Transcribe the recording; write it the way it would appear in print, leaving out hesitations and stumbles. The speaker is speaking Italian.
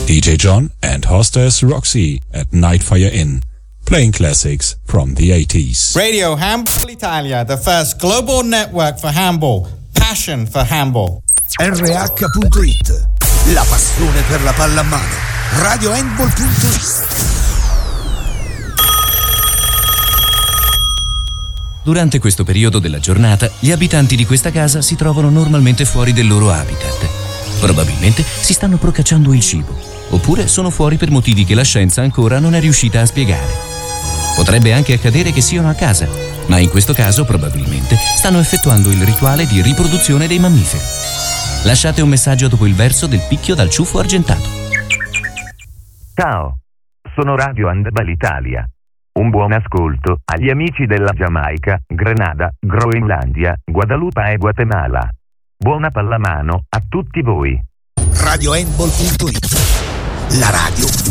DJ John and hostess Roxy at Nightfire Inn, playing classics from the 80s. Radio Handball Italia, the first global network for handball. Passion for handball. RH.it, la passione per la pallamano. RadioHandball.it. Durante questo periodo della giornata, gli abitanti di questa casa si trovano normalmente fuori del loro habitat. Probabilmente si stanno procacciando il cibo, oppure sono fuori per motivi che la scienza ancora non è riuscita a spiegare. Potrebbe anche accadere che siano a casa, ma in questo caso probabilmente stanno effettuando il rituale di riproduzione dei mammiferi. Lasciate un messaggio dopo il verso del picchio dal ciuffo argentato. Ciao, sono Radio Handball Italia. Un buon ascolto agli amici della Giamaica, Grenada, Groenlandia, Guadalupe e Guatemala. Buona pallamano a tutti voi. RadioHandball.it, la radio